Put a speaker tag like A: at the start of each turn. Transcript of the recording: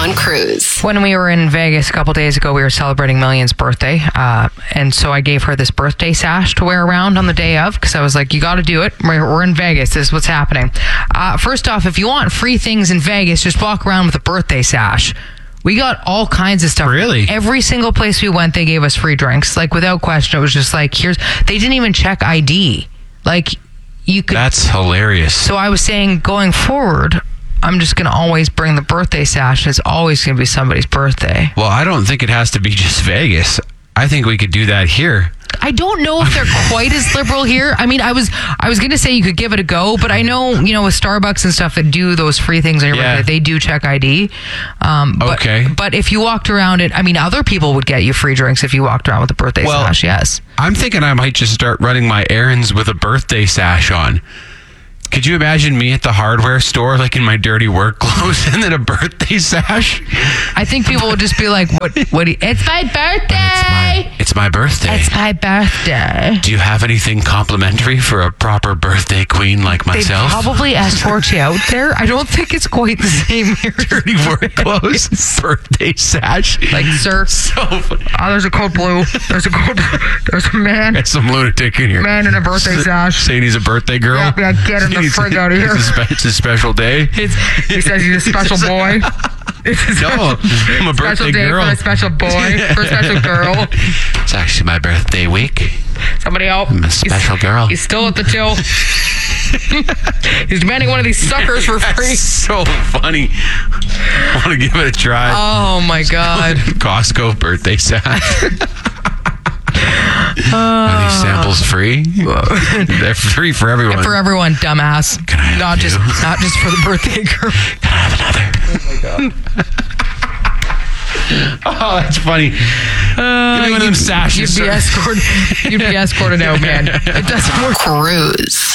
A: on Cruise.
B: When we were in Vegas a couple days ago, we were celebrating Million's birthday. And so I gave her this birthday sash to wear around on the day of because I was like, you got to do it. We're in Vegas. This is what's happening. First off, if you want free things in Vegas, just walk around with a birthday sash. We got all kinds of stuff.
C: Really?
B: Every single place we went, they gave us free drinks. Like, without question, it was just like, they didn't even check ID. Like, you could.
C: That's hilarious.
B: So I was saying, going forward, I'm just going to always bring the birthday sash. It's always going to be somebody's birthday.
C: Well, I don't think it has to be just Vegas. I think we could do that here.
B: I don't know if they're quite as liberal here. I mean, I was going to say you could give it a go, but I know, with Starbucks and stuff that do those free things on your birthday, they do check ID.
C: Okay.
B: But if you walked around it, I mean, other people would get you free drinks if you walked around with a birthday sash, yes.
C: I'm thinking I might just start running my errands with a birthday sash on. Could you imagine me at the hardware store, like in my dirty work clothes, and then a birthday sash?
B: I think people would just be like, "What? It's my birthday!
C: It's my birthday.
B: It's my birthday."
C: Do you have anything complimentary for a proper birthday queen like myself?
B: They probably escort you out there. I don't think it's quite the same here.
C: Dirty work clothes, birthday sash.
B: Like, sir,
C: so funny.
B: Oh, there's a code blue. There's a man.
C: Got some lunatic in here.
B: Man in a birthday sash.
C: Saying he's a birthday girl.
B: Yeah, get him the frig out of here.
C: It's a special day.
B: He says he's a special boy.
C: No, I'm a birthday
B: special day
C: girl.
B: for a special boy, for a special girl.
C: It's actually my birthday week.
B: Somebody help.
C: I'm a special girl.
B: He's still at the till. He's demanding one of these suckers for free.
C: That's so funny. I want to give it a try.
B: Oh my God.
C: Costco birthday sash. Are these samples free? They're free for everyone.
B: For everyone, dumbass.
C: Can I have
B: not
C: two?
B: just for the birthday girl.
C: Can I have another? Oh my God. Oh, that's funny. Give me one of them sashes.
B: You'd be escorted out, man. It doesn't work.
A: Cruise.